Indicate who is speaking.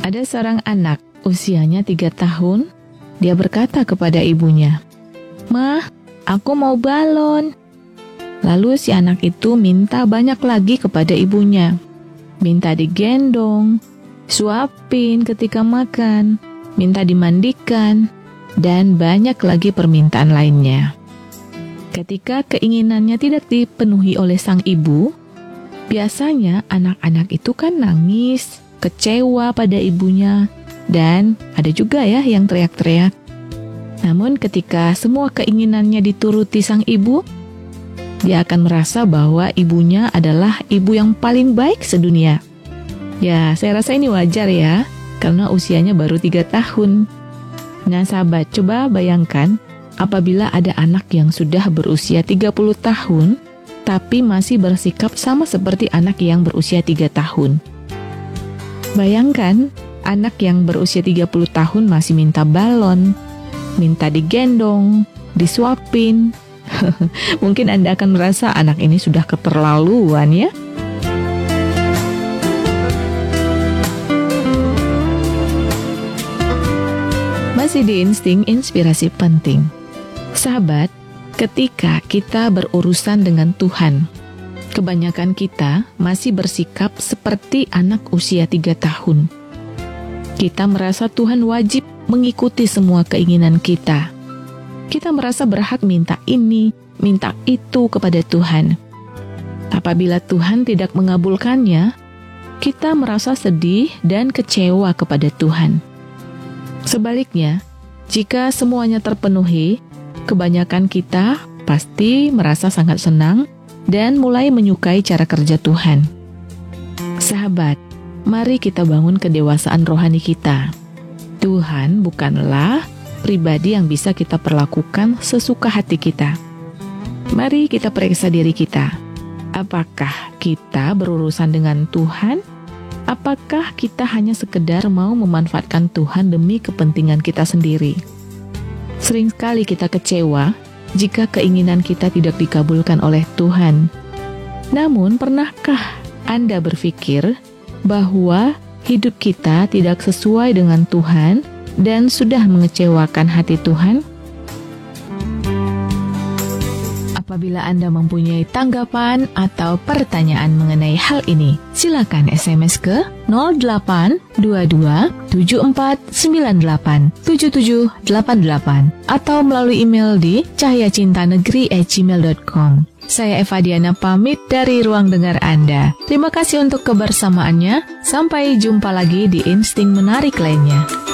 Speaker 1: Ada seorang anak usianya 3 tahun. Dia berkata kepada ibunya, "Mah, aku mau balon." Lalu si anak itu minta banyak lagi kepada ibunya. Minta digendong, suapin ketika makan, minta dimandikan, dan banyak lagi permintaan lainnya. Ketika keinginannya tidak dipenuhi oleh sang ibu, biasanya anak-anak itu kan nangis, kecewa pada ibunya, dan ada juga ya yang teriak-teriak. Namun ketika semua keinginannya dituruti sang ibu, dia akan merasa bahwa ibunya adalah ibu yang paling baik sedunia. Ya, saya rasa ini wajar ya, karena usianya baru 3 tahun. Nah sahabat, coba bayangkan apabila ada anak yang sudah berusia 30 tahun, tapi masih bersikap sama seperti anak yang berusia 3 tahun. Bayangkan, anak yang berusia 30 tahun masih minta balon, minta digendong, disuapin. Mungkin Anda akan merasa anak ini sudah keterlaluan ya. Masih di Insting Inspirasi Penting. Sahabat, ketika kita berurusan dengan Tuhan, kebanyakan kita masih bersikap seperti anak usia 3 tahun. Kita merasa Tuhan wajib mengikuti semua keinginan kita. Kita merasa berhak minta ini, minta itu kepada Tuhan. Apabila Tuhan tidak mengabulkannya, kita merasa sedih dan kecewa kepada Tuhan. Sebaliknya, jika semuanya terpenuhi, kebanyakan kita pasti merasa sangat senang dan mulai menyukai cara kerja Tuhan. Sahabat, mari kita bangun kedewasaan rohani kita. Tuhan bukanlah pribadi yang bisa kita perlakukan sesuka hati kita. Mari kita periksa diri kita. Apakah kita berurusan dengan Tuhan? Apakah kita hanya sekedar mau memanfaatkan Tuhan demi kepentingan kita sendiri? Sering sekali kita kecewa jika keinginan kita tidak dikabulkan oleh Tuhan. Namun, pernahkah Anda berpikir bahwa hidup kita tidak sesuai dengan Tuhan dan sudah mengecewakan hati Tuhan? Apabila Anda mempunyai tanggapan atau pertanyaan mengenai hal ini, silakan SMS ke 0822-7498-7788 atau melalui email di cahayacintanegeri@gmail.com. Saya Eva Diana pamit dari ruang dengar Anda. Terima kasih untuk kebersamaannya. Sampai jumpa lagi di Insting Menarik lainnya.